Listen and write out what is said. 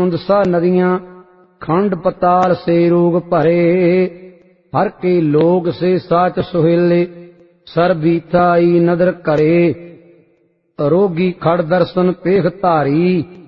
समुंद सा नदियां खंड पताल से रोग भरे। हर के लोग से साच सुहेले सरबीताई नदर करे। रोगी खड़ दर्शन पेख धारी